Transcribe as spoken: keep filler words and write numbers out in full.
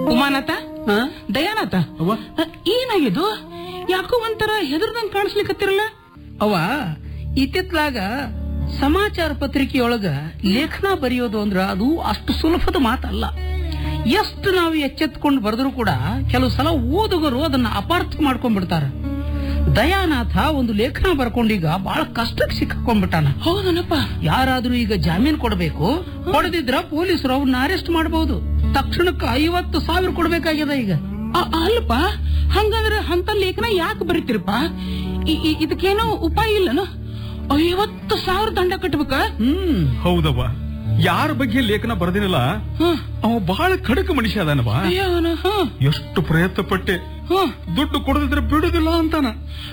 ಉಮಾನಾಥ, ದಯಾನಾಥ, ಏನಾಗಿದ್ದು? ಯಾಕೋ ಒಂಥರ ಹೆದರ್ದಂಗ್ ಕಾಣಿಸ್ಲಿಕ್ಕತ್ತಿರಲ್ಲ? ಅವ ಇತ್ತಿತ್ಲಾಗ ಸಮಾಚಾರ ಪತ್ರಿಕೆಯೊಳಗ ಲೇಖನ ಬರೆಯೋದು ಅಂದ್ರ ಅದು ಅಷ್ಟು ಸುಲಭದ ಮಾತಲ್ಲ. ಎಷ್ಟು ನಾವು ಎಚ್ಚೆತ್ಕೊಂಡು ಬರೆದ್ರು ಕೂಡ ಕೆಲವು ಸಲ ಓದುಗರು ಅದನ್ನ ಅಪಾರ್ಥ ಮಾಡ್ಕೊಂಡ್ಬಿಡ್ತಾರ. ದಯಾನಾಥ ಒಂದು ಲೇಖನ ಬರ್ಕೊಂಡೀಗ ಬಹಳ ಕಷ್ಟಕ್ಕೆ ಸಿಕ್ಕಾಕೊಂಡ್ಬಿಟ್ಟಾನ. ಹೌದನಪ್ಪ. ಯಾರಾದ್ರೂ ಈಗ ಜಾಮೀನ್ ಕೊಡಬೇಕು, ಕೊಡದಿದ್ರ ಪೊಲೀಸರು ಅವ್ರನ್ನ ಅರೆಸ್ಟ್ ಮಾಡಬಹುದು. ತಕ್ಷಣಕ್ಕೆ ಐವತ್ತು ಸಾವಿರ ಕೊಡ್ಬೇಕಾಗ್ಯದ ಈಗ. ಅಲ್ಪ, ಹಂಗಂದ್ರೆ ಅಂತ ಲೇಖನ ಯಾಕೆ ಬರೀತಿರಪ್ಪ? ಇದಕ್ಕೇನೋ ಉಪಾಯ ಇಲ್ಲನು? ಐವತ್ತು ಸಾವಿರ ದಂಡ ಕಟ್ಬೇಕ? ಹ್ಮ್ ಹೌದವ್ವ. ಯಾರ ಬಗ್ಗೆ ಲೇಖನ ಬರೆದಿನಲ್ಲ ಅವ ಬಹಳ ಖಡಕ ಮನುಷ್ಯ ಅದಾನವ. ಎಷ್ಟು ಪ್ರಯತ್ನ ಪಟ್ಟೆ, ದುಡ್ಡು ಕೊಡದಿದ್ರೆ ಬಿಡುದಿಲ್ಲ ಅಂತಾನ.